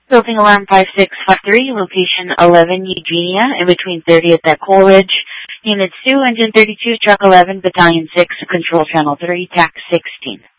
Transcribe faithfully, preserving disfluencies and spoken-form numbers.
Building Alarm five six five three, location eleven Eugenia, in between thirtieth at Coleridge. Unit two, Engine thirty-two, Truck eleven, Battalion six, Control Channel three, T A C sixteen.